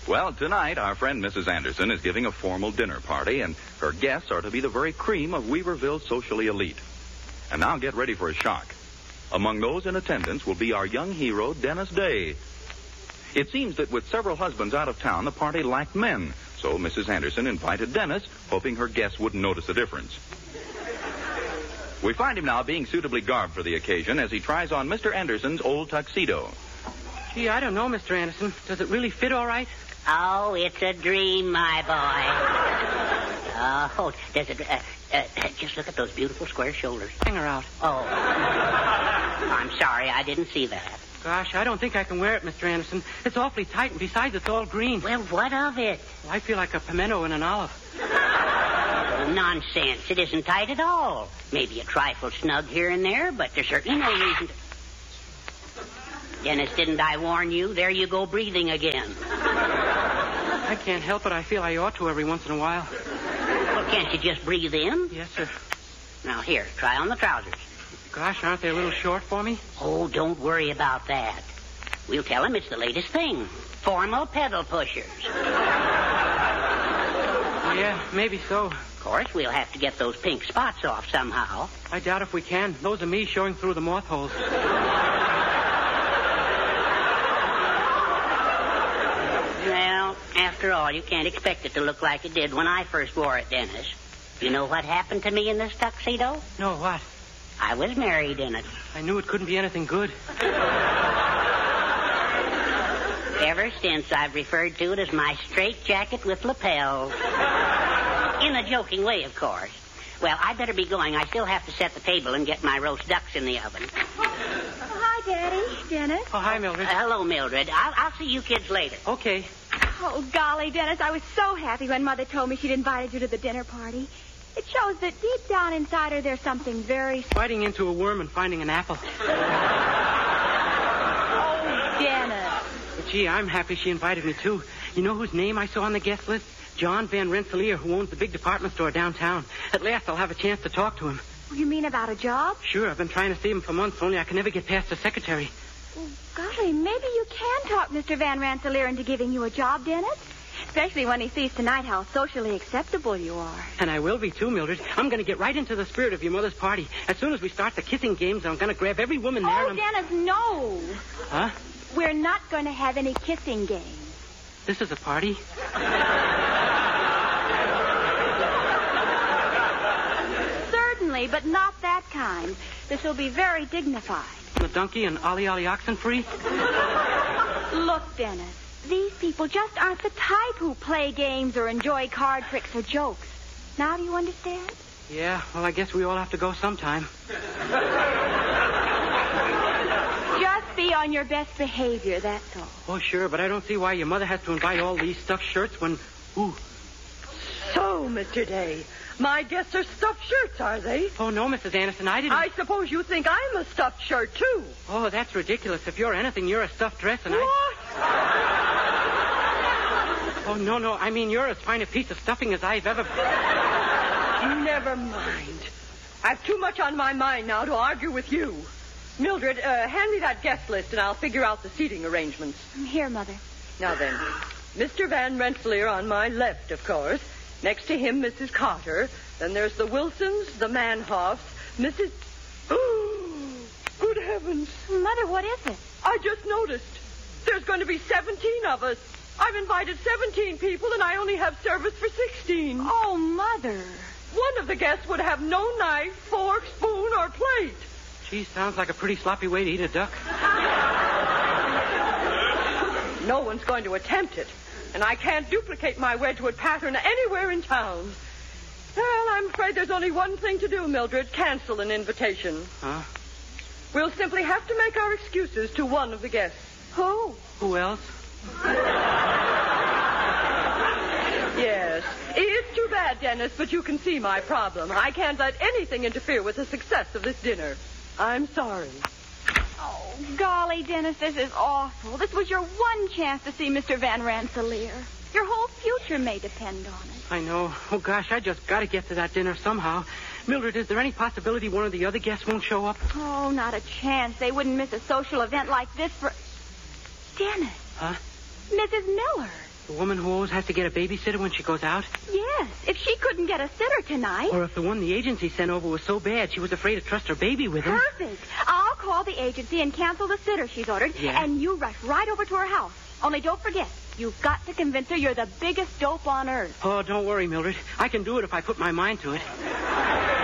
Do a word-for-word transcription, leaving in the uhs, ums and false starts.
Well, tonight, our friend Missus Anderson is giving a formal dinner party, and her guests are to be the very cream of Weaverville's socially elite. And now get ready for a shock. Among those in attendance will be our young hero, Dennis Day. It seems that with several husbands out of town, the party lacked men. So Missus Anderson invited Dennis, hoping her guests wouldn't notice the difference. We find him now being suitably garbed for the occasion as he tries on Mister Anderson's old tuxedo. Gee, I don't know, Mister Anderson. Does it really fit all right? Oh, it's a dream, my boy. Oh, does it... Uh, uh, just look at those beautiful square shoulders. Hang her out. Oh. I'm sorry, I didn't see that. Gosh, I don't think I can wear it, Mister Anderson. It's awfully tight, and besides, it's all green. Well, what of it? Well, I feel like a pimento in an olive. Nonsense. It isn't tight at all. Maybe a trifle snug here and there, but there's certainly no reason to... Dennis, didn't I warn you? There you go breathing again. I can't help it. I feel I ought to every once in a while. Well, can't you just breathe in? Yes, sir. Now, here, try on the trousers. Gosh, aren't they a little short for me? Oh, don't worry about that. We'll tell him it's the latest thing. Formal pedal pushers. Yeah, maybe so. Of course, we'll have to get those pink spots off somehow. I doubt if we can. Those are me showing through the moth holes. Well, after all, you can't expect it to look like it did when I first wore it, Dennis. You know what happened to me in this tuxedo? No, what? I was married in it. I knew it couldn't be anything good. Ever since, I've referred to it as my straight jacket with lapels. In a joking way, of course. Well, I better be going. I still have to set the table and get my roast ducks in the oven. Hi, Daddy. Dennis. Oh, hi, Mildred. Uh, hello, Mildred. I'll, I'll see you kids later. Okay. Oh, golly, Dennis, I was so happy when Mother told me she'd invited you to the dinner party. It shows that deep down inside her there's something very... Biting into a worm and finding an apple. Oh, Dennis. But, gee, I'm happy she invited me, too. You know whose name I saw on the guest list? John Van Rensselaer, who owns the big department store downtown. At last I'll have a chance to talk to him. You mean about a job? Sure, I've been trying to see him for months, only I can never get past the secretary. Oh, golly, maybe you can talk Mister Van Rensselaer into giving you a job, Dennis. Especially when he sees tonight how socially acceptable you are. And I will be, too, Mildred. I'm going to get right into the spirit of your mother's party. As soon as we start the kissing games, I'm going to grab every woman there Oh, and... Dennis, no. Huh? We're not going to have any kissing games. This is a party? Certainly, but not that kind. This will be very dignified. The donkey and Ollie Ollie oxen free? Look, Dennis, these people just aren't the type who play games or enjoy card tricks or jokes. Now do you understand? Yeah, well, I guess we all have to go sometime. Just be on your best behavior, that's all. Oh, sure, but I don't see why your mother has to invite all these stuffed shirts when... Ooh. So, Mister Day, my guests are stuffed shirts, are they? Oh, no, Missus Anderson, I didn't... I suppose you think I'm a stuffed shirt, too. Oh, that's ridiculous. If you're anything, you're a stuffed dress and what? I... Oh, no, no, I mean, you're as fine a piece of stuffing as I've ever... Never mind. I've too much on my mind now to argue with you. Mildred, uh, hand me that guest list and I'll figure out the seating arrangements. Here, Mother. Now then, Mister Van Rensselaer on my left, of course. Next to him, Missus Carter. Then there's the Wilsons, the Manhoffs, Missus Oh, good heavens. Mother, what is it? I just noticed. There's going to be seventeen of us. I've invited seventeen people, and I only have service for sixteen. Oh, Mother. One of the guests would have no knife, fork, spoon, or plate. Gee, sounds like a pretty sloppy way to eat a duck. No one's going to attempt it. And I can't duplicate my Wedgwood pattern anywhere in town. Well, I'm afraid there's only one thing to do, Mildred. Cancel an invitation. Huh? We'll simply have to make our excuses to one of the guests. Who? Who else? Yes. It's too bad, Dennis, but you can see my problem. I can't let anything interfere with the success of this dinner. I'm sorry. Oh, golly, Dennis, this is awful. This was your one chance to see Mister Van Rensselaer. Your whole future may depend on it. I know. Oh, gosh, I just got to get to that dinner somehow. Mildred, is there any possibility one of the other guests won't show up? Oh, not a chance. They wouldn't miss a social event like this for... Dennis. Huh? Missus Miller. The woman who always has to get a babysitter when she goes out? Yes, if she couldn't get a sitter tonight. Or if the one the agency sent over was so bad she was afraid to trust her baby with him? Perfect. I'll call the agency and cancel the sitter she's ordered, Yeah. and you rush right over to her house. Only don't forget, you've got to convince her you're the biggest dope on earth. Oh, don't worry, Mildred. I can do it if I put my mind to it.